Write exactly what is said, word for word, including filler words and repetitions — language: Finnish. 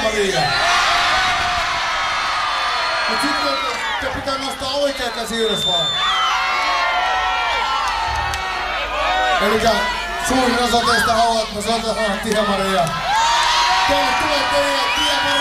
Maria. Mut sitten te pitää nostaa oikea käsi ylös vaan. Elikkä suurin osa teistä haluaa, että mä soitan Tia Maria. Teille tulee teille Tia Maria.